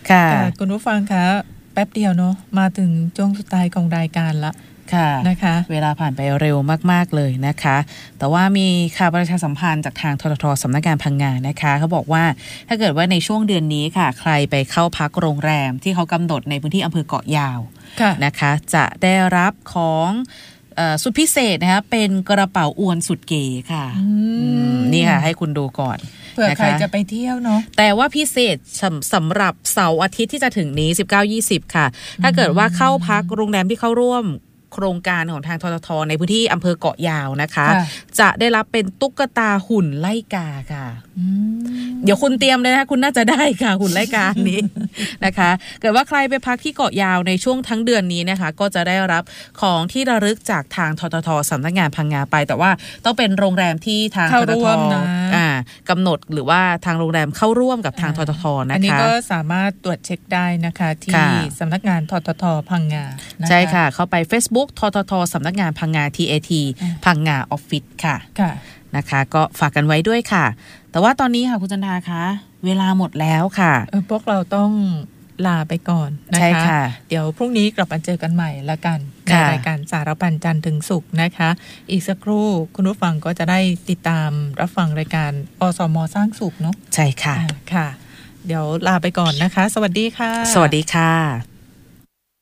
ค่ะคุณผู้ฟังคะแป๊บเดียวเนาะมาถึงช่วงสุดท้ายของรายการละค่ะนะคะเวลาผ่านไปเร็วมากๆเลยนะคะแต่ว่ามีข่าวประชาสัมพันธ์จากทางททท.สำนักงานพังงานะคะเขาบอกว่าถ้าเกิดว่าในช่วงเดือนนี้ค่ะใครไปเข้าพักโรงแรมที่เขากำหนดในพื้นที่อำเภอเกาะยาวนะคะจะได้รับของสุดพิเศษนะคะเป็นกระเป๋าอวนสุดเก๋ค่ะนี่ค่ะให้คุณดูก่อนเผื่อใครจะไปเที่ยวเนาะแต่ว่าพิเศษสำหรับเสาร์อาทิตย์ที่จะถึงนี้ 19-20 ค่ะถ้าเกิดว่าเข้าพักโรงแรมที่เข้าร่วมโครงการของทางททท.ในพื้นที่อำเภอเกาะยาวนะคะจะได้รับเป็นตุ๊กตาหุ่นไล่กาค่ะเดี๋ยวคุณเตรียมเลยนะคุณน่าจะได้ค่ะหุ่นไล่กานี้นะคะเกิดว่าใครไปพักที่เกาะยาวในช่วงทั้งเดือนนี้นะคะก็จะได้รับของที่ระลึกจากทางททท.สำนักงานพังงาไปแต่ว่าต้องเป็นโรงแรมที่ทางททท.กำหนดหรือว่าทางโรงแรมเข้าร่วมกับทางททท.นะคะอันนี้ก็สามารถตรวจเช็คได้นะคะที่สำนักงานททท.พังงาใช่ค่ะเข้าไป Facebookททท.สำนักงานพังงา TAT พังงาออฟฟิศค่ะนะคะก็ฝากกันไว้ด้วยค่ะแต่ว่าตอนนี้ค่ะคุณจันทราคะเวลาหมดแล้วค่ะพวกเราต้องลาไปก่อนนะคะเดี๋ยวพรุ่งนี้กลับมาเจอกันใหม่ละกันในรายการสารพันจันทร์ถึงศุกร์นะคะอีกสักครู่คุณผู้ฟังก็จะได้ติดตามรับฟังรายการอสม.สร้างสุขเนาะใช่ค่ะค่ะเดี๋ยวลาไปก่อนนะคะสวัสดีค่ะสวัสดีค่ะ